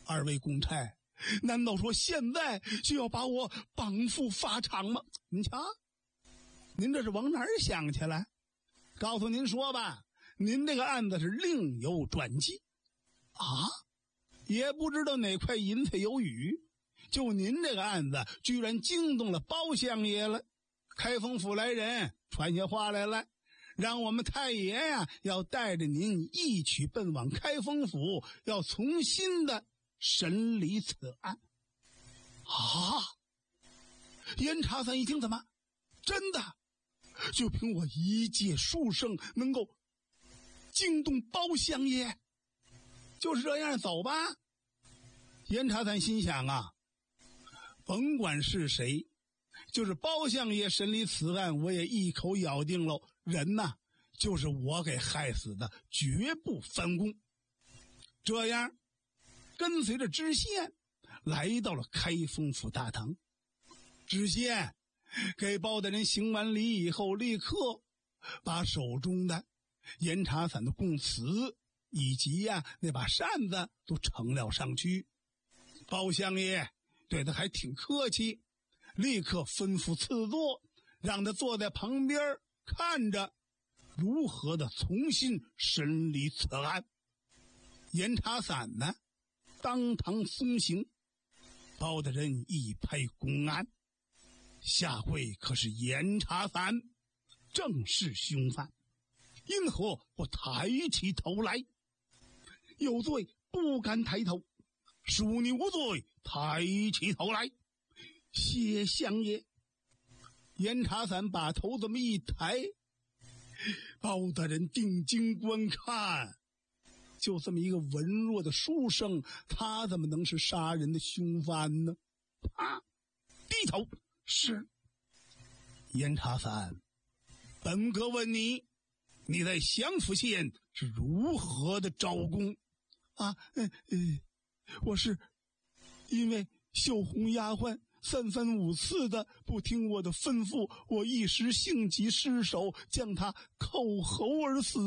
二位公差，难道说现在就要把我绑赴法场吗？您瞧，您这是往哪儿想去了？告诉您说吧，您这个案子是另有转机啊，也不知道哪块银子有雨，就您这个案子居然惊动了包相爷了。开封府来人传下话来了，让我们太爷呀要带着您一起奔往开封府，要重新的审理此案。啊！严查三一听，怎么真的就凭我一介书生能够惊动包相爷？就是这样，走吧。严查三心想啊，甭管是谁，就是包相爷审理此案，我也一口咬定了，人呐就是我给害死的，绝不翻供。这样跟随着知县来到了开封府大堂。知县给包大人行完礼以后，立刻把手中的严查散的供词以及那把扇子都呈了上去。包相爷对他还挺客气，立刻吩咐赐座，让他坐在旁边看着如何的重新审理此案。严查散呢当堂松刑，包大人一拍公案，下回可是严查散正是凶犯，因何不抬起头来？有罪不敢抬头，恕你无罪，抬起头来。谢相爷。严查散把头这么一抬，包大人定睛观看，就这么一个文弱的书生，他怎么能是杀人的凶犯呢？啪，低头。是。严查散，本阁问你，你在襄府县是如何的招供啊？我是因为绣红丫鬟三番五次的不听我的吩咐，我一时性急失手，将她扣喉而死。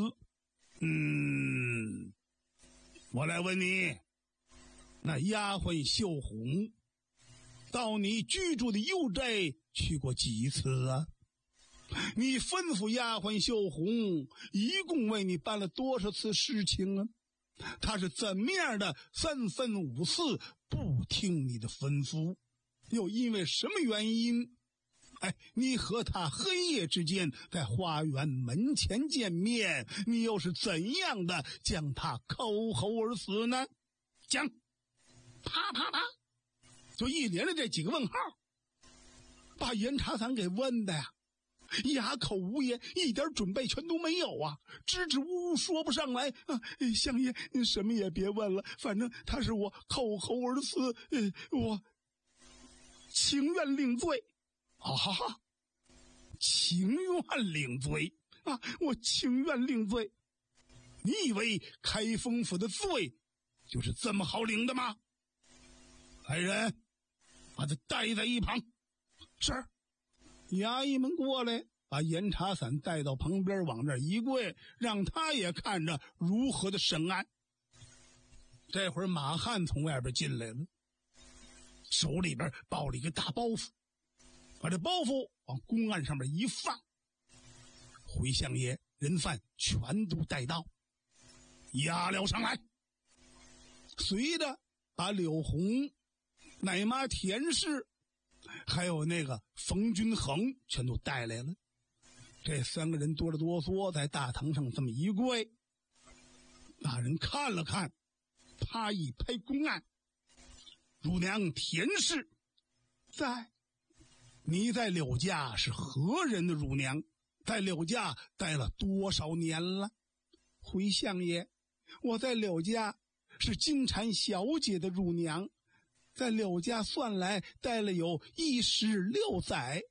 我来问你，那丫鬟绣红到你居住的幽宅去过几次啊？你吩咐丫鬟绣红一共为你办了多少次事情啊？她是怎么样的三番五次不听你的吩咐？又因为什么原因你和他黑夜之间在花园门前见面，你又是怎样的将他扣喉而死呢？讲。啪啪啪，就一连的这几个问号，把严查散给问的哑口无言，一点准备全都没有啊，支支吾吾说不上来相爷您什么也别问了，反正他是我扣喉而死，我情愿领罪。情愿领罪啊！我情愿领罪。你以为开封府的罪就是这么好领的吗？来人，把他带在一旁。是。衙役们过来，把严查散带到旁边，往那一跪，让他也看着如何的审案。这会儿马汉从外边进来了，手里边抱了一个大包袱，把这包袱往公案上面一放。回相爷，人犯全都带到，押了上来。随着把柳红、奶妈田氏还有那个冯君衡全都带来了。这三个人哆里哆嗦在大堂上这么一跪，那人看了看，啪一拍公案。乳娘田氏，你在柳家是何人的乳娘？在柳家待了多少年了？回相爷，我在柳家是金蝉小姐的乳娘，在柳家算来待了有16载。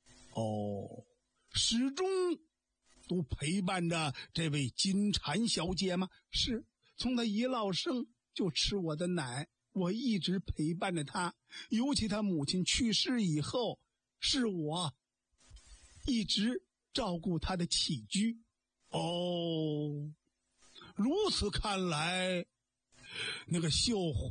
始终都陪伴着这位金蝉小姐吗？是，从她一落生就吃我的奶，我一直陪伴着她，尤其她母亲去世以后，是我一直照顾她的起居。如此看来，那个绣